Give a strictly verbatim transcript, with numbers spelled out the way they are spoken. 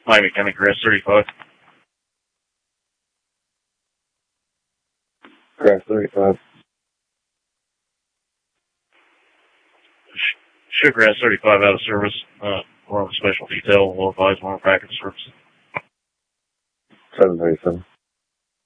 Miami County Grass thirty-five. Grass thirty-five. Show Grass thirty-five out of service. Uh, we're on special detail. We'll advise more package service. seven thirty-seven.